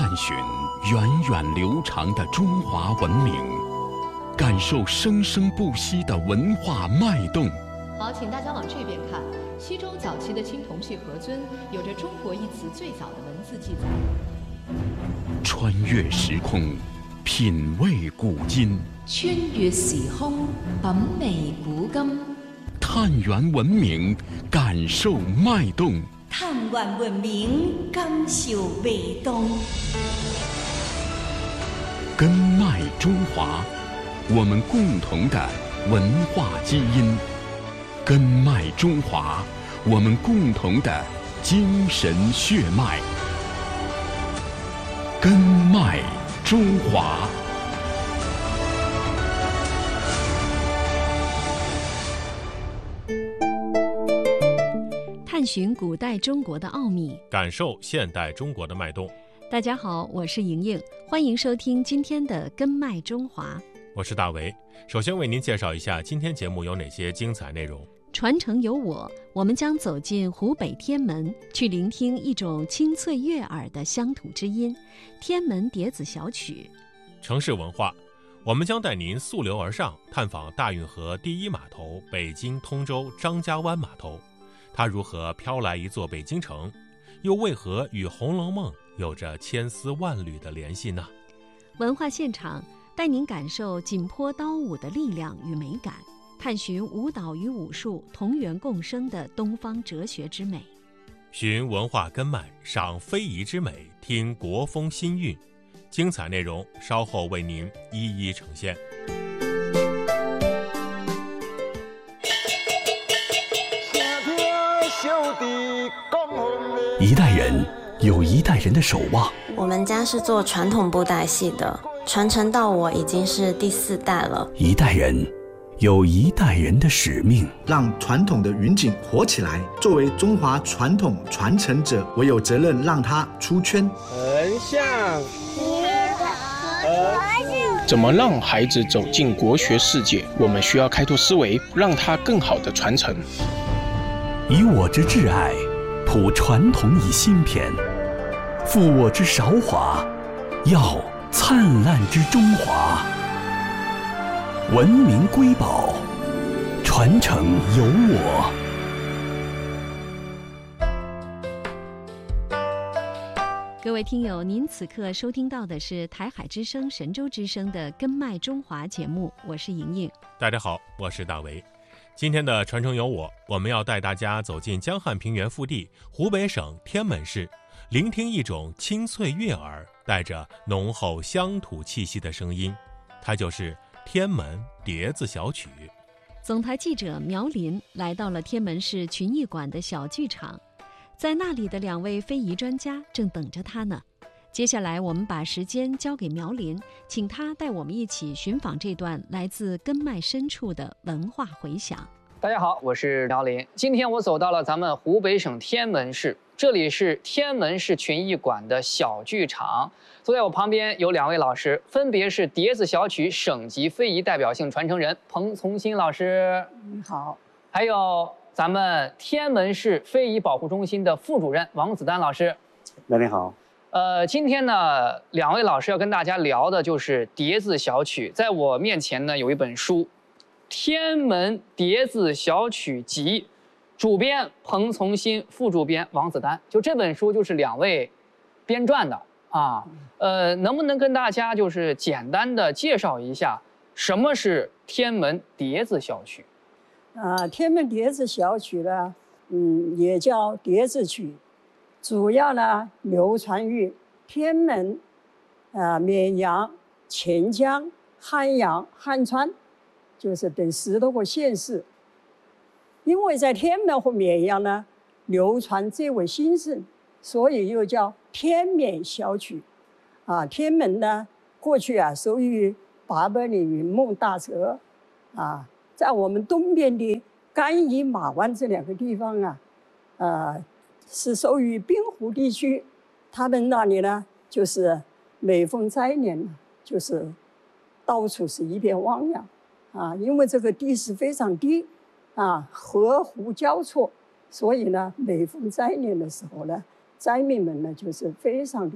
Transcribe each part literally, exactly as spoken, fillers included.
探寻源远流长的中华文明，感受生生不息的文化脉动。 好，请大家往这边看。西周早期的青铜器盒尊有着中国一词最早的文字记载。 穿越时空，品味古今。 穿越时空，品味古今。 探源文明，感受脉动。 探源文明，感受脉动。 根脉中华，我们共同的文化基因。根脉中华，我们共同的精神血脉。根脉中华。 探寻古代中国的奥秘， 感受现代中国的脉动。 大家好，我是莹莹，欢迎收听今天的根脉中华。 我是大为，首先为您介绍一下今天节目有哪些精彩内容。 传承有我，我们将走进湖北天门，去聆听一种清脆悦耳的乡土之音——天门叠子小曲。 城市文化，我们将带您溯流而上，探访大运河第一码头北京通州张家湾码头。它如何飘来一座北京城，又为何与《红楼梦》有着千丝万缕的联系呢？ 文化现场带您感受紧迫刀舞的力量与美感，探寻舞蹈与武术同源共生的东方哲学之美。 寻文化根脉，赏非遗之美，听国风新韵。精彩内容稍后为您一一呈现。 一代人有一代人的守望。 我们家是做传统布袋戏的，传承到我已经是第四代了。 一代人有一代人的使命， 让传统的云锦活起来。作为中华传统传承者，我有责任让它出圈。 横向怎么让孩子走进国学世界？我们需要开拓思维，让它更好的传承。 以我之挚爱，谱传统以新篇，复我之韶华，耀灿烂之中华。文明瑰宝，传承有我。 各位听友，您此刻收听到的是台海之声、神州之声的根脉中华节目，我是莹莹。 大家好，我是大为。今天的传承有我，我们要带大家走进江汉平原腹地湖北省天门市，聆听一种清脆悦耳、带着浓厚乡土气息的声音，它就是天门叠子小曲。 总台记者苗林来到了天门市群艺馆的小剧场，在那里的两位非遗专家正等着他呢。接下来我们把时间交给苗林，请他带我们一起寻访这段来自根脉深处的文化回响。 大家好，我是苗林。今天我走到了咱们湖北省天门市，这里是天门市群艺馆的小剧场。坐在我旁边有两位老师，分别是叠子小曲省级非遗代表性传承人彭从新老师， 你好； 还有咱们天门市非遗保护中心的副主任王子丹老师。 苗林好。 呃，今天呢，两位老师要跟大家聊的就是叠子小曲。在我面前呢，有一本书《天门叠子小曲集》，主编彭从新，副主编王子丹。就这本书就是两位编撰的啊。呃，能不能跟大家就是简单的介绍一下什么是天门叠子小曲？ 啊，天门叠子小曲呢，嗯，也叫叠子曲。主要呢流传于天门、啊、呃、绵阳、钱江、汉阳、汉川，就是等十多个县市。因为在天门和绵阳呢流传最为兴盛，所以又叫天绵小曲。啊，天门呢过去啊属于八百里云梦大泽，啊，在我们东边的甘邑马湾这两个地方啊，呃。是属于滨湖地区，他们那里呢，就是每逢灾年，就是到处是一片汪洋，啊，因为这个地势非常低，啊，河湖交错，所以呢，每逢灾年的时候呢，灾民们呢就是非常的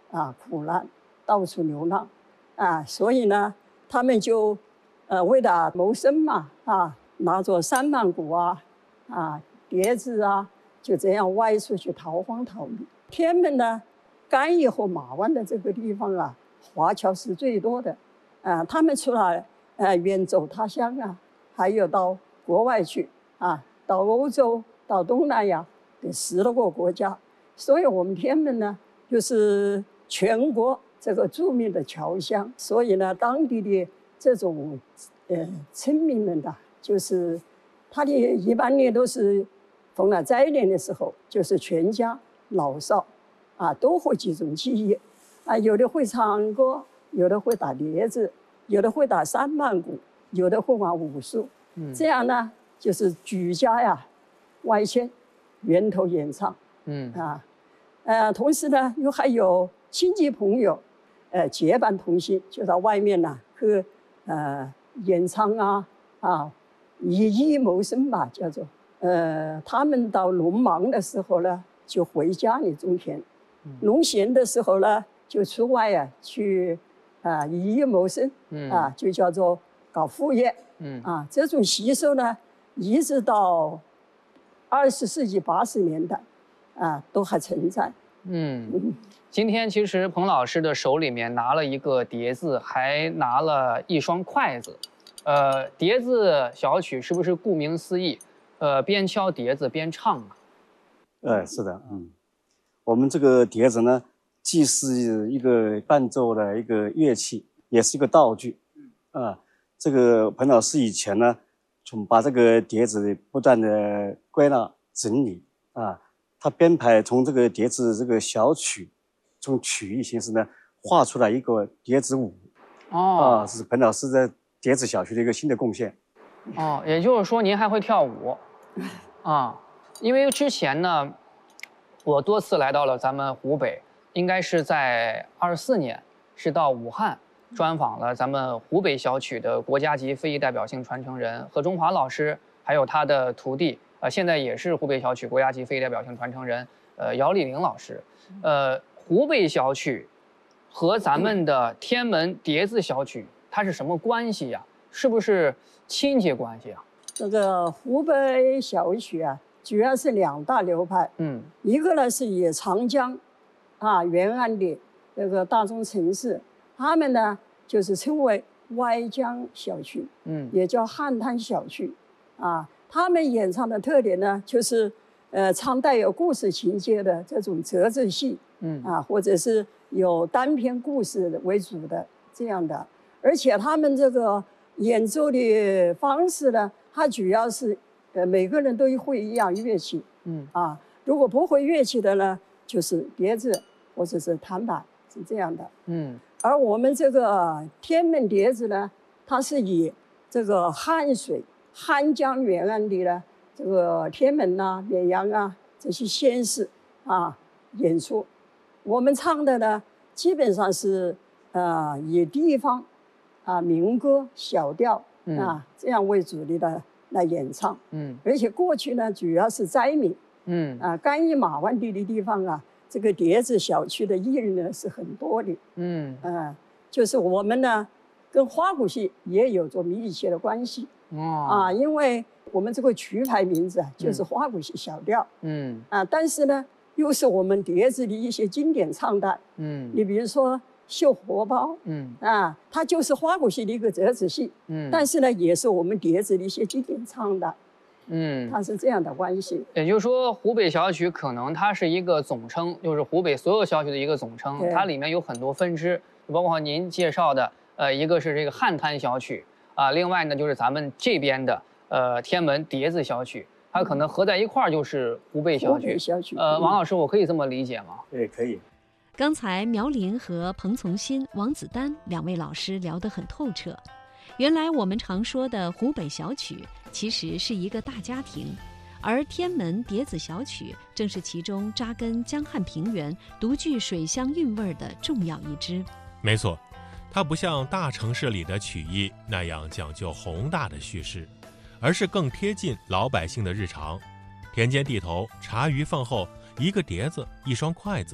啊苦难，到处流浪啊，所以呢，他们就呃为了谋生嘛啊，拿着三万骨啊啊碟子啊，就这样外出去逃荒逃离。天门呢，干邑和马湾的这个地方啊，华侨是最多的啊，他们除了呃远走他乡啊，还有到国外去啊，到欧洲、到东南亚的十多个国家。所以我们天门呢，就是全国这个著名的侨乡。所以呢，当地的这种呃村民们的，就是他的一般呢都是逢了灾年的时候，就是全家老少啊都会集中起义啊，有的会唱歌，有的会打碟子，有的会打三曼鼓，有的会玩武术。嗯，这样呢，就是举家呀外迁，源头演唱。嗯啊，呃，同时呢，又还有亲戚朋友，呃，结伴同行，就到外面呢去呃演唱啊啊，以艺谋生吧，叫做。呃，他们到农忙的时候呢，就回家里种田；嗯、农闲的时候呢，就出外啊去啊以艺谋生。嗯啊，就叫做搞副业。嗯啊，这种习俗呢，一直到二十世纪八十年代，啊，都还存在。 嗯，嗯今天其实彭老师的手里面拿了一个碟子，还拿了一双筷子。呃，碟子小曲是不是顾名思义？呃，边敲碟子边唱啊？ 呃，是的，嗯，我们这个碟子呢，既是一个伴奏的一个乐器，也是一个道具。啊，这个彭老师以前呢，从把这个碟子不断的归纳整理啊，他编排从这个碟子这个小曲，从曲艺形式呢，画出来一个碟子舞。哦，啊，是彭老师在碟子小曲的一个新的贡献。 哦，也就是说您还会跳舞。啊，因为之前呢，我多次来到了咱们湖北，应该是在二四年，是到武汉专访了咱们湖北小曲的国家级非遗代表性传承人何中华老师，还有他的徒弟，呃，现在也是湖北小曲国家级非遗代表性传承人，呃，姚丽玲老师。呃，湖北小曲和咱们的天门碟子小曲，它是什么关系呀？是不是亲戚关系啊？ 这个湖北小曲啊，主要是两大流派。嗯，一个呢是以长江啊沿岸的这个大中城市，他们呢就是称为歪江小曲，嗯，也叫汉滩小曲啊。他们演唱的特点呢，就是呃唱带有故事情节的这种折子戏，嗯啊，或者是有单篇故事为主的这样的，而且他们这个演奏的方式呢，它主要是，呃，每个人都会一样乐器，嗯啊，如果不会乐器的呢，就是碟子或者是弹板，是这样的，嗯。而我们这个天门碟子呢，它是以这个汉水、汉江沿岸的呢，这个天门啊、绵阳啊这些县市啊演出。我们唱的呢，基本上是呃以地方啊民歌、小调。嗯、啊，这样为主力的来演唱，嗯，而且过去呢，主要是灾民，嗯，啊，干邑马湾地的地方啊，这个碟子小曲的艺人呢是很多的，嗯，啊，就是我们呢，跟花鼓戏也有着密切的关系，哦，啊，因为我们这个曲牌名字啊，就是花鼓戏小调，嗯，啊，但是呢，又是我们碟子的一些经典唱段，嗯，你比如说。绣荷包，嗯啊，它就是花鼓戏的一个折子戏，嗯，但是呢，也是我们碟子的一些经典唱的，嗯，它是这样的关系。 也就是说，湖北小曲可能它是一个总称，就是湖北所有小曲的一个总称，它里面有很多分支，包括您介绍的，呃，一个是这个汉滩小曲啊，另外呢就是咱们这边的呃天门碟子小曲，它可能合在一块儿就是湖北小曲。 湖北小曲， 呃，王老师，我可以这么理解吗？ 对，可以。 刚才苗林和彭从新、王子丹两位老师聊得很透彻。原来我们常说的湖北小曲其实是一个大家庭，而天门碟子小曲正是其中扎根江汉平原、独具水乡韵味的重要一支。 没错，它不像大城市里的曲艺那样讲究宏大的叙事，而是更贴近老百姓的日常。田间地头，茶余饭后，一个碟子，一双筷子，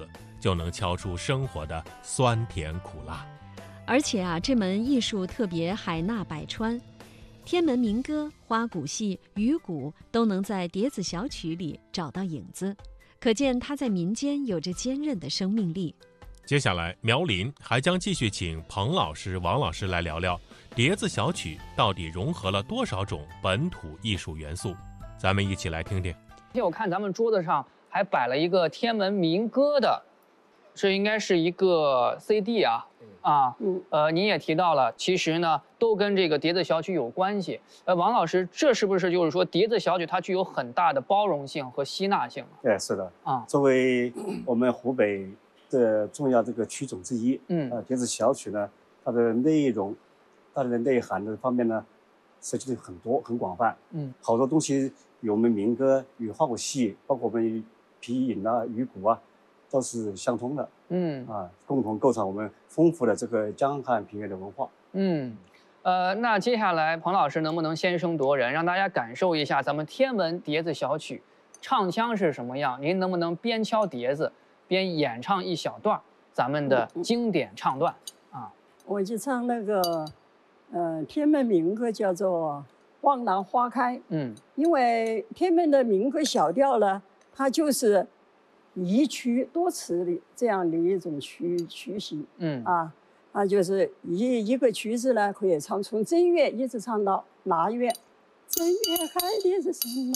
就能敲出生活的酸甜苦辣。 而且啊，这门艺术特别海纳百川，天门民歌、花鼓戏、鱼鼓都能在碟子小曲里找到影子，可见它在民间有着坚韧的生命力。 接下来，苗林还将继续请彭老师、王老师来聊聊碟子小曲到底融合了多少种本土艺术元素。咱们一起来听听。 我看咱们桌子上还摆了一个天门民歌的，这应该是一个 C D 啊。啊，嗯，呃，您也提到了，其实呢，都跟这个碟子小曲有关系。呃，王老师，这是不是就是说碟子小曲它具有很大的包容性和吸纳性？ 对，是的。 啊， 作为我们湖北的重要这个曲种之一，嗯，啊，碟子小曲呢，它的内容、它的内涵的方面呢，涉及的很多、很广泛。嗯，好多东西与我们民歌、与花鼓戏，包括我们皮影啊、鱼鼓啊，都是相通的。嗯啊，共同构成我们丰富的这个江汉平原的文化。 嗯，呃，那接下来彭老师能不能先声夺人，让大家感受一下咱们天门碟子小曲唱腔是什么样？您能不能边敲碟子边演唱一小段咱们的经典唱段啊？ 我就唱那个，呃，天门民歌叫做《望兰花开》。嗯，因为天门的民歌小调呢，它就是一曲多词的这样的一种曲曲型，嗯啊，那就是一一个曲子呢，可以唱从正月一直唱到腊月，正月开的是什么？